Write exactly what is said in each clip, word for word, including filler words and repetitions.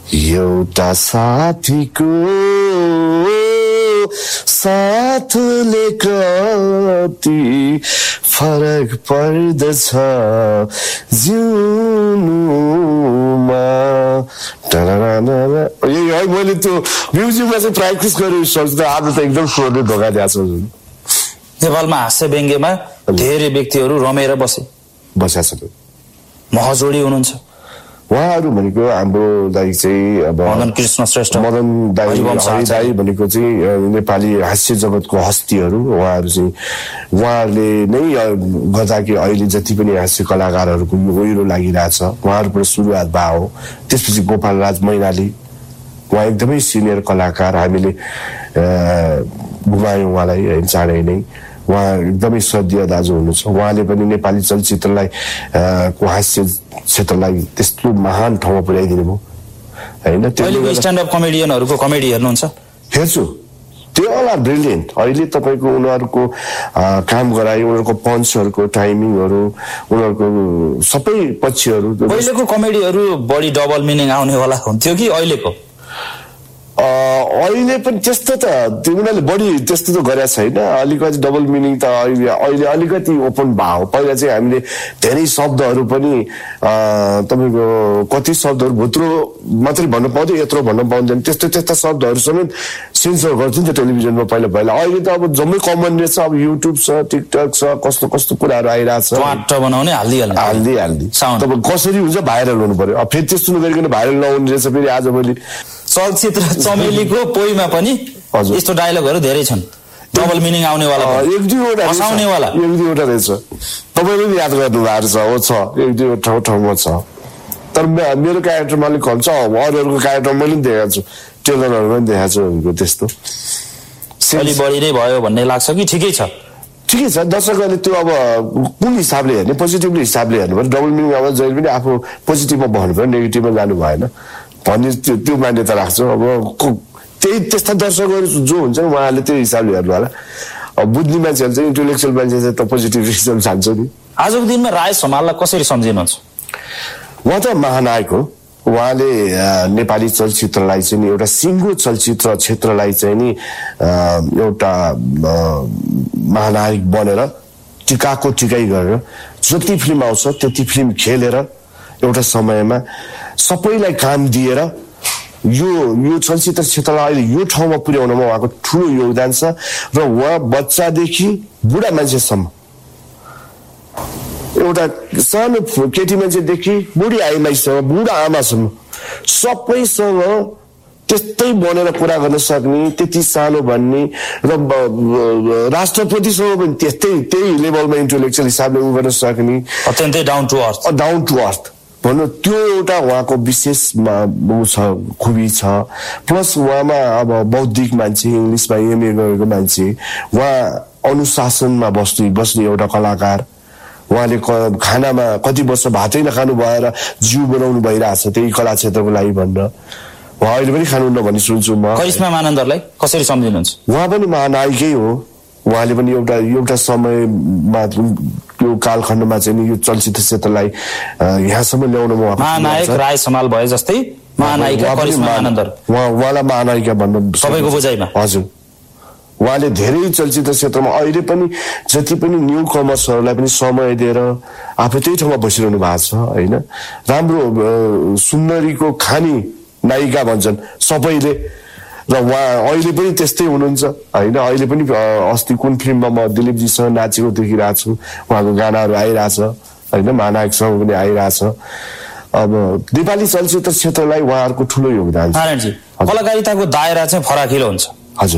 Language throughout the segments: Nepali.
एउटा साथीको साथले कति फरक पर्दछ जिउनुमा। यही है मैले त्यो म्युजिकमा चाहिँ प्र्याक्टिस गरेर सोच्दा आज त एकदम स्वरले धोका दिएको छ। नेपालमा हास्य व्यङ्ग्यमा धेरै व्यक्तिहरू रमेर बसे बसेका छन्। महजोडी हुनुहुन्छ उहाँहरू भनेको हाम्रो दाइ चाहिँ अब मदन कृष्ण श्रेष्ठ, मदन दाइ हरि दाइ भनेको चाहिँ नेपाली हास्य जगतको हस्तीहरू। उहाँहरू चाहिँ उहाँहरूले नै गर्दा कि अहिले जति पनि हास्य कलाकारहरूको ओहिरो लागिरहेछ उहाँहरूबाट सुरुवात भयो। त्यसपछि गोपाल राज मैनाली, उहाँ एकदमै सिनियर कलाकार, हामीले गुमायौँ उहाँलाई होइन चाँडै नै। उहाँ एकदमै श्रद्धेय दाजु हुनुहुन्छ। उहाँले पनि नेपाली चलचित्रलाई को हास्य क्षेत्रलाई त्यस्तो महान ठाउँमा पुर्याइदिनु भयो होइन। स्ट्यान्ड अप कमेडियनहरूको कमेडी हेर्नुहुन्छ? हेर्छु, त्यो अल आर ब्रिलियन्ट। अहिले तपाईँको उनीहरूको काम गराए, उनीहरूको पन्चहरूको टाइमिङहरू, उनीहरूको सबै पक्षहरू। पहिलेको कमेडीहरू बढी डबल मिनिङ आउनेवाला हुन्थ्यो कि अहिलेको? अहिले पनि त्यस्तो त उनीहरूले बढी त्यस्तो त गरेका छैन। अलिकति डबल मिनिङ त अहिले अहिले अलिकति ओपन भयो। पहिला चाहिँ हामीले धेरै शब्दहरू पनि तपाईँको कति शब्दहरू भुत्रो मात्रै भन्नु पाउँथ्यो, यत्रो भन्नु पाउँदैन, त्यस्तो त्यस्ता शब्दहरू समेत सेन्सर गर्थ्यो नि त टेलिभिजनमा पहिला पहिला। अहिले त अब जम्मै कमन नै छ, अब युट्युब छ, टिकटक छ, कस्तो कस्तो कुराहरू आइरहेछ। बनाउने हालिदिइहाल्ने हालिदिइहाल्ने तपाईँ कसरी हुन्छ भाइरल हुनु पर्यो। अब फेरि त्यस्तो नगरिकन भाइरल नहुने रहेछ फेरि आजभोलि। चलचित्र चमेलीको पोइमा पनि यस्तो डायलगहरू धेरै छन्, डबल मिनिङ आउनेवाला, एक दुईवटा हँसाउनेवाला, एक दुईवटा रहेछ। तपाईँले पनि याद गर्नु भएको छ, हो छ एक दुईवटा ठाउँ ठाउँमा छ। तर मेरो क्यारेक्टरमा अलिक कम छ, अरूहरूको क्यारेक्टर मैले पनि देखाएको छु, ट्रेलरहरू पनि देखाएको छु भनेको त्यस्तो। अलि बढी नै भयो भन्ने लाग्छ कि ठिकै छ? ठिकै छ। दर्शकहरूले त्यो अब कुन हिसाबले हेर्ने, पोजिटिभली हिसाबले हेर्नु पर्यो। डबल मिनिङ आउँदा जहिले पनि आफू पोजिटिभमा भन्नु पर्यो, नेगेटिभमा जानु भएन भन्ने त्यो त्यो मान्यता राख्छु। अब त्यही त्यस्ता दर्शकहरू जो हुन्छ नि उहाँहरूले त्यो हिसाबले हेर्नु होला। अब बुझ्ने मान्छेहरू चाहिँ इन्टेलेक्चुअल मान्छे चाहिँ त पोजिटिभ रिजन जान्छ नि। आजको दिनमा राय समाललाई कसरी सम्झिनुहुन्छ? उहाँ त महानायक हो। उहाँले नेपाली चलचित्रलाई चाहिँ नि एउटा सिङ्गो चलचित्र क्षेत्रलाई चाहिँ नि एउटा महानायक बनेर टिकाको टिकाइ गरेर जति फिल्म आउँछ त्यति फिल्म खेलेर एउटा समयमा सबैलाई काम दिएर यो यो चलचित्र क्षेत्रलाई अहिले यो ठाउँमा पुर्याउनमा उहाँको ठुलो योगदान छ। र उहाँ बच्चादेखि बुढा मान्छेसम्म, एउटा सानो केटी मान्छेदेखि बुढी आइ मान्छेसम्म, बुढा आमासम्म सबैसँग त्यस्तै बनेर कुरा गर्न सक्ने, त्यति सानो भन्ने, र राष्ट्रपतिसँग पनि त्यस्तै त्यही लेभलमा इन्टेलेक्चुअल हिसाबले उ गर्न सक्ने, अत्यन्तै down to earth down to earth भन्नु, त्यो एउटा उहाँको विशेष ऊ छ, खुबी छ। प्लस उहाँमा अब बौद्धिक मान्छे, इङ्ग्लिसमा एमए गरेको मान्छे, उहाँ अनुशासनमा बस्ने बस्ने एउटा कलाकार। उहाँले खानामा कति वर्ष भातै नखानु भएर जिउ बनाउनु भइरहेछ त्यही कला क्षेत्रको लागि भनेर। उहाँ अहिले पनि खानुहुन्न भन्ने सुन्छु म। करिश्मा मानन्दरलाई कसरी सम्झिनुहुन्छ? उहाँ पनि महानायकै हो। उहाँले पनि एउटा एउटा समयमा त्यो कालखण्डमा चाहिँ यो चलचित्र क्षेत्रलाई यहाँसम्म ल्याउनमा महानायक राय समाल भए जस्तै महानायिका करिश्मा मानन्दर, उहाँ उहाँलाई महानायिका भन्नु सबैको बुझाइमा। हजुर, उहाँले धेरै चलचित्र क्षेत्रमा अहिले पनि जति पनि न्यू कमर्सहरूलाई पनि समय दिएर आफू त्यही ठाउँमा बसिरहनु भएको छ होइन। राम्रो सुन्दरीको खानी नायिका भन्छन् सबैले, र उहाँ अहिले पनि त्यस्तै हुनुहुन्छ होइन। अहिले पनि अस्ति कुन फिल्ममा म दिलीपजीसँग नाचेको देखिरहेको छु, उहाँको गानाहरू आइरहेछ होइन, महानायकसँग पनि आइरहेछ। अब नेपाली चलचित्र क्षेत्रलाई उहाँहरूको ठुलो योगदान छ। कलाकारिताको दायरा चाहिँ फराकिलो हुन्छ। हजुर,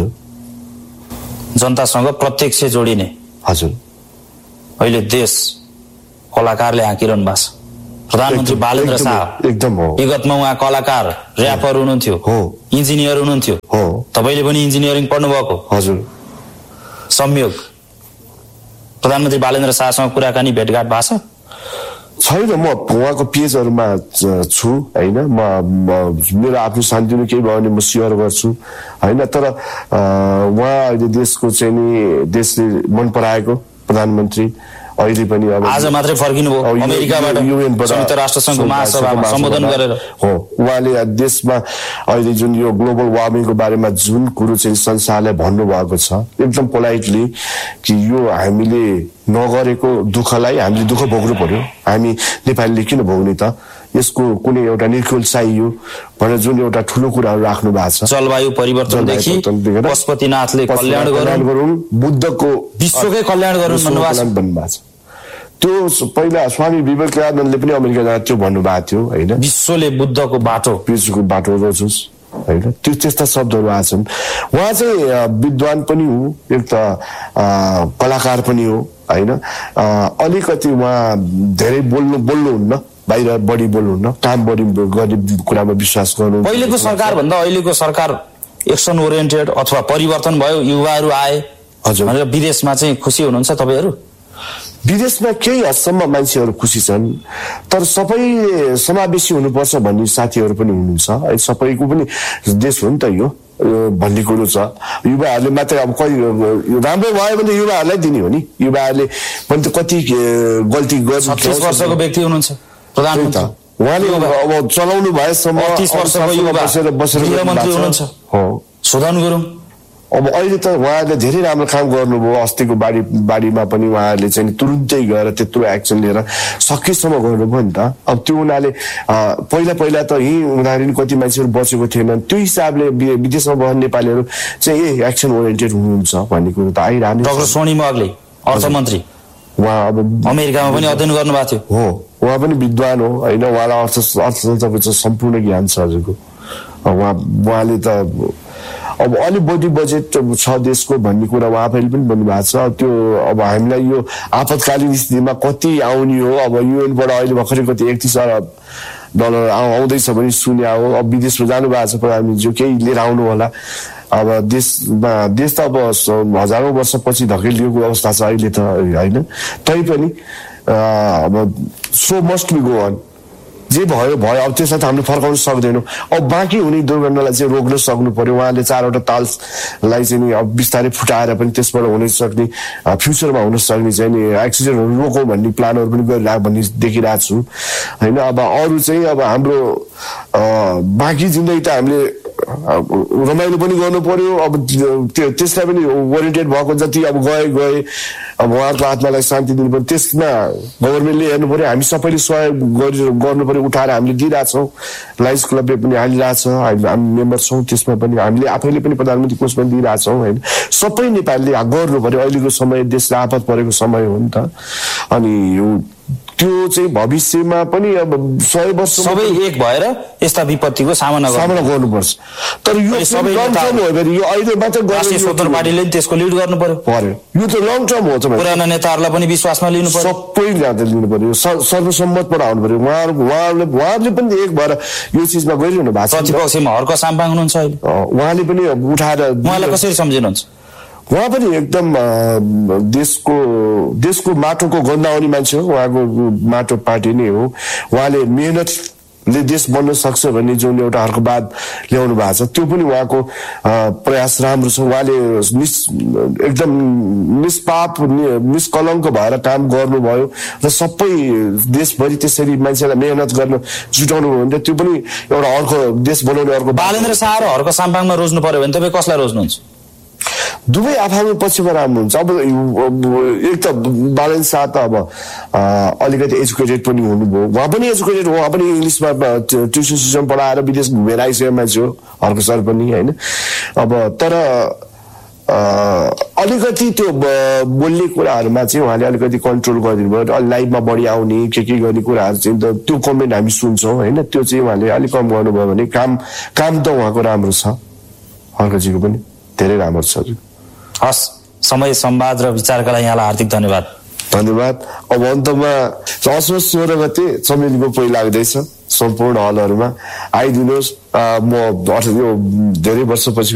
जनतासँग प्रत्यक्ष जोडिने। हजुर, अहिले देश कलाकारले हाँकिरहनु भएको छ। प्रधानमन्त्री बालेन्द्र शाह एकदम हो। विगतमा उहाँ कलाकार, र्यापर हुनुहुन्थ्यो, इन्जिनियर हुनुहुन्थ्यो। तपाईँले पनि इन्जिनियरिङ पढ्नु भएको? हजुर। संयोग प्रधानमन्त्री बालेन्द्र शाहसँग कुराकानी भेटघाट भएको छ? छैन, म उहाँको पेजहरूमा छु होइन। म मेरो आफ्नो शान्तिमा केही भयो भने म सेयर गर्छु होइन। तर उहाँ अहिले देशको चाहिँ नि देशले मन पराएको प्रधानमन्त्री, अहिले पनि अब आज मात्रै फर्किनु भयो अमेरिकाबाट संयुक्त राष्ट्र संघको महासभामा सम्बोधन गरेर हो। उहाँले देशमा अहिले जुन यो ग्लोबल वार्मिङको बारेमा जुन कुरो चाहिँ संसारलाई भन्नुभएको छ एकदम पोलाइटली कि यो हामीले नगरेको दुःखलाई हामीले दुःख भोग्नु पर्यो, हामी नेपालीले किन भोग्ने त, यसको कुनै एउटा निर्कुल चाहियो भनेर जुन एउटा ठुलो कुराहरू राख्नु भएको छ। जलवायु परिवर्तनदेखि पशुपतिनाथले कल्याण गरौँ, बुद्धको विश्वकै कल्याण गरौँ भन्नुभएको छ। त्यो पहिला स्वामी विवेकानन्दले पनि अमेरिका जाँदा त्यो भन्नुभएको थियो होइन, विश्वले बुद्धको बाटो विश्वको बाटो रोजोस् होइन, त्यो त्यस्ता शब्दहरू आछन्। उहाँ चाहिँ विद्वान पनि हो, एक त कलाकार पनि हो होइन, अलिकति उहाँ धेरै बोल्नु बोल्नुहुन्न, बाहिर बढी बोल्नुहुन्न, काम बढी गर्ने कुरामा विश्वास गर्नु। पहिलेको सरकार भन्दा अहिलेको सरकार एक्सन ओरिएन्टेड अथवा परिवर्तन भयो, युवाहरू आए भनेर विदेशमा चाहिँ खुसी हुनुहुन्छ तपाईँहरू? विदेशमा केही हदसम्म मान्छेहरू खुसी छन्, तर सबै समावेशी हुनुपर्छ भन्ने साथीहरू पनि हुनुहुन्छ। सबैको पनि देश हो नि त यो भन्ने कुरो छ। युवाहरूले मात्रै अब कति राम्रो भयो भने युवाहरूलाई दिने हो नि, युवाहरूले पनि त कति गल्ती गर्छ। छत्तीस वर्षको व्यक्ति हुनुहुन्छ प्रधानमन्त्री, उहाँले अब चलाउनु भएसम्म तीस वर्षको युवा बसेर बसेर गृहमन्त्री हुनुहुन्छ हो सुधन गुरुङ। अब अहिले त उहाँले धेरै राम्रो काम गर्नुभयो, अस्तिको बाढी बाढीमा पनि उहाँले चाहिँ तुरुन्तै गएर त्यत्रो एक्सन लिएर सकेसम्म गर्नुभयो नि त। अब त्यो उनीहरूले पहिला पहिला त यहीँ उनीहरू कति मान्छेहरू बचेको थिएनन्, त्यो हिसाबले विदेशमा बस्ने नेपालीहरू चाहिँ ए एक्सन ओरिएन्टेड हुनुहुन्छ भन्ने कुरो त आइरहने। डाक्टर स्वर्णिम अग्ले अर्थमन्त्री, उहाँ अब अमेरिकामा पनि अध्ययन गर्नुभएको थियो हो, उहाँ पनि विद्वान हो होइन, उहाँलाई अर्थ अर्थतन्त्रको चाहिँ सम्पूर्ण ज्ञान छ हजुरको। उहाँ उहाँले त अब अलिक बढी बजेट छ देशको भन्ने कुरा उहाँ आफैले पनि भन्नुभएको छ। त्यो अब हामीलाई यो आपतकालीन स्थितिमा कति आउने हो, अब युएनबाट अहिले भर्खरै कति एकतिस अरब डलर आउँदैछ भने सुन्या हो। अब विदेशमा जानुभएको छ प्रधानमन्त्री, केही लिएर आउनु होला। अब देशमा देश त अब हजारौँ वर्षपछि धकेलिएको अवस्था छ अहिले त होइन, तैपनि अब so must be go on, जे भयो भयो, अब त्यसलाई त हामीले फर्काउन सक्दैनौँ। अब बाँकी हुने दुर्घटनालाई चाहिँ रोक्न सक्नु पर्यो। उहाँले चारवटा ताललाई चाहिँ नि अब बिस्तारै फुटाएर पनि त्यसबाट हुन सक्ने फ्युचरमा हुन सक्ने चाहिँ नि एक्सिडेन्टहरू रोकौँ भन्ने प्लानहरू पनि गरिरहेको भन्ने देखिरहेको छु होइन। अब अरू चाहिँ अब हाम्रो बाँकी जिन्दगी त हामीले रमाइलो पनि गर्नु पर्यो। अब त्यो त्यसलाई पनि ओरिएन्टेड भएको जति अब गए गए अब उहाँहरूको आत्मालाई शान्ति दिनु पर्यो, त्यसमा गभर्मेन्टले हेर्नु पर्यो। हामी सबैले सहयोग गरि गर्नु पर्यो, उठाएर हामीले दिइरहेछौँ। लायन्स क्लबले पनि हालिरहेछ, हामी मेम्बर छौँ त्यसमा पनि, हामीले आफैले पनि प्रधानमन्त्री कोषमा दिइरहेछौँ होइन। सबै नेपालीले गर्नु पर्यो, अहिलेको समय देशलाई आपत परेको समय हो नि त। अनि त्यो चाहिँ भविष्यमा पनि अब सय वर्ष सबै एक भएर यस्ता विपत्तिको सामना सामना गर्नुपर्छ। तर यो सबै लङ टर्म हो भने यो अहिले मात्र राष्ट्रिय स्वतन्त्र पार्टीले त्यसको लिड गर्नु पर्यो पर्यो यो त लङ टर्म हो। पुराना नेताहरूलाई पनि विश्वासमा लिनु पर्यो, सबै ल्याएर लिनु पर्यो, सर्वसम्मतबाट आउनु पर्यो। उहाँहरू उहाँहरूले उहाँहरूले पनि एक भएर यो चिजमा गरिरहनु भएको छ। प्रतिपक्षमा हर्क साम्पाङ हुनुहुन्छ अहिले, उहाँले पनि उठाएर उहाँलाई कसरी सम्झिनुहुन्छ? उहाँ पनि एकदम देशको देशको माटोको गन्ध आउने मान्छे हो, उहाँको माटो पार्टी नै हो। उहाँले मेहनतले देश बन्न सक्छ भन्ने जुन एउटा हर्कवाद ल्याउनु भएको छ त्यो पनि उहाँको प्रयास राम्रो छ। उहाँले निस् एकदम निष्पाप निष्कलङ्क भएर काम गर्नुभयो र सबै देशभरि त्यसरी मान्छेलाई मेहनत गर्न जुटाउनु भयो भने त्यो पनि एउटा अर्को देश बनाउने अर्को। बालेन्द्र शाह र हर्क साम्पाङमा रोज्नु पर्यो भने तपाईँ कसलाई रोज्नुहुन्छ? दुवै आफैमा पछिमा राम्रो हुन्छ। अब एक त बालेन्द्र शाह त अब अलिकति एजुकेटेड पनि हुनुभयो, उहाँ पनि एजुकेटेड हो, उहाँ पनि इङ्ग्लिसमा ट्युसन सिस्टम पढाएर विदेश घुमेर आइसकेको मान्छे हो हर्क सर पनि होइन। अब तर अलिकति त्यो बोल्ने कुराहरूमा चाहिँ उहाँले अलिकति कन्ट्रोल गरिदिनु भयो, लाइभमा बढी आउने के के गर्ने कुराहरू चाहिँ त्यो कमेन्ट हामी सुन्छौँ होइन। त्यो चाहिँ उहाँले अलिक कम गर्नुभयो भने काम काम त उहाँको राम्रो छ, हर्कजीको पनि धेरै राम्रो छ। हस्, समय संवाद र विचारका लागि यहाँलाई हार्दिक धन्यवाद। धन्यवाद। अब अन्तमा असोज सोह्र गते चमेलीको पहिलो लाग्दैछ सम्पूर्ण हलहरूमा आइदिनुहोस्। म यो धेरै वर्षपछि